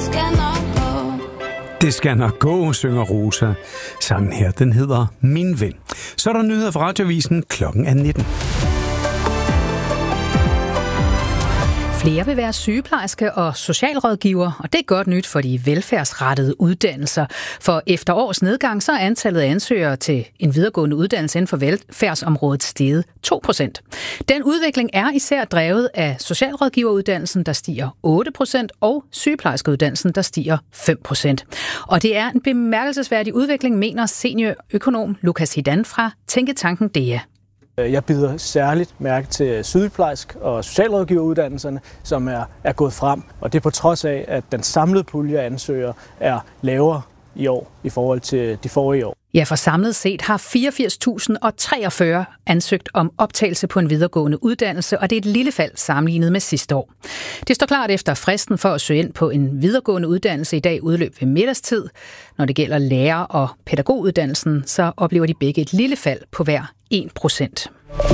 Det skal nok gå, synger Rosa. Sangen her, den hedder Min Ven. Så er der nyheder fra Radioavisen, klokken er 19. Flere vil være sygeplejerske og socialrådgiver, og det er godt nyt for de velfærdsrettede uddannelser. For efter års nedgang, så er antallet af ansøgere til en videregående uddannelse inden for velfærdsområdet steget 2%. Den udvikling er især drevet af socialrådgiveruddannelsen, der stiger 8%, og sygeplejerskeuddannelsen, der stiger 5%. Og det er en bemærkelsesværdig udvikling, mener seniorøkonom Lukas Hidan fra Tænketanken DEA. Jeg bider særligt mærke til sygeplejersk- og socialrådgiveruddannelserne, som er gået frem. Og det er på trods af, at den samlede pulje af ansøgere er lavere i år i forhold til de forrige år. Ja, for samlet set har 84.043 ansøgt om optagelse på en videregående uddannelse, og det er et lille fald sammenlignet med sidste år. Det står klart efter fristen for at søge ind på en videregående uddannelse i dag udløb ved middagstid. Når det gælder lærer- og pædagoguddannelsen, så oplever de begge et lille fald på hver 1%.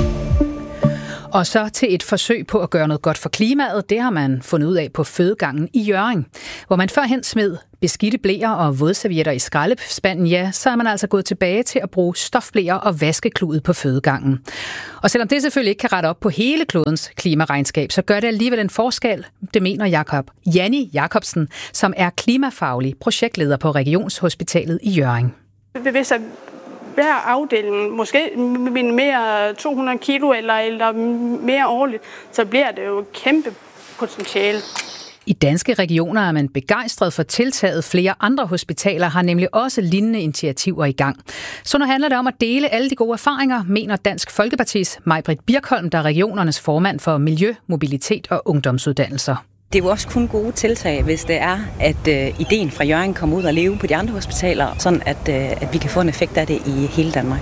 Og så til et forsøg på at gøre noget godt for klimaet. Det har man fundet ud af på fødegangen i Hjørring. Hvor man førhen smed beskidte bleer og vådservietter i skraldespanden, ja, så er man altså gået tilbage til at bruge stofbleer og vaskeklude på fødegangen. Og selvom det selvfølgelig ikke kan rette op på hele klodens klimaregnskab, så gør det alligevel en forskel, det mener Janni Jacobsen, som er klimafaglig projektleder på Regionshospitalet i Hjørring. Hvis hver afdeling måske minimerer 200 kilo eller mere årligt, så bliver det jo et kæmpe potentiale. I Danske Regioner er man begejstret for tiltaget. Flere andre hospitaler har nemlig også lignende initiativer i gang. Så nu handler det om at dele alle de gode erfaringer, mener Dansk Folkepartis Maj-Britt Birkholm, der er regionernes formand for miljø, mobilitet og ungdomsuddannelser. Det er jo også kun gode tiltag, hvis det er, at ideen fra Hjørring kommer ud og leve på de andre hospitaler, sådan at vi kan få en effekt af det i hele Danmark.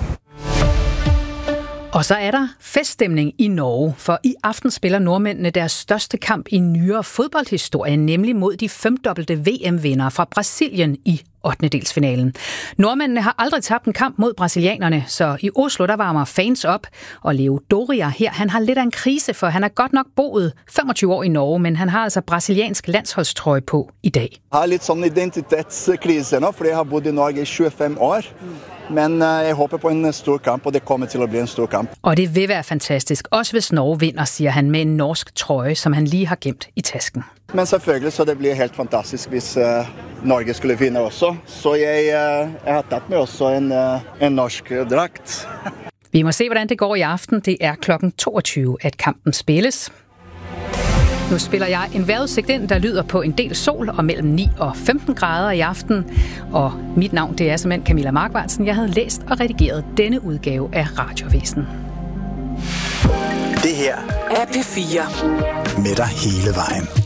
Og så er der feststemning i Norge, for i aften spiller nordmændene deres største kamp i nyere fodboldhistorie, nemlig mod de 5-dobbelte VM-vindere fra Brasilien i 8. Nordmændene har aldrig tabt en kamp mod brasilianerne, så i Oslo der varmer fans op, og Leo Doria her, han har lidt af en krise, for han har godt nok boet 25 år i Norge, men han har altså brasiliansk landsholdstrøje på i dag. Jeg har lidt sådan en identitetskrise nu, fordi jeg har boet i Norge i 25 år. Men jeg håber på en stor kamp, og det kommer til at blive en stor kamp. Og det vil være fantastisk, også hvis Norge vinder, siger han med en norsk trøje, som han lige har gemt i tasken. Men selvfølgelig, så det bliver helt fantastisk, hvis Norge skulle vinde også. Så jeg har taget med også en norsk dragt. Vi må se, hvordan det går i aften. Det er klokken 22, at kampen spilles. Nu spiller jeg en vejrudsigt ind, der lyder på en del sol og mellem 9 og 15 grader i aften. Og mit navn, det er simpelthen Camilla Markvartsen. Jeg havde læst og redigeret denne udgave af Radioavisen. Det her er P4. Med dig hele vejen.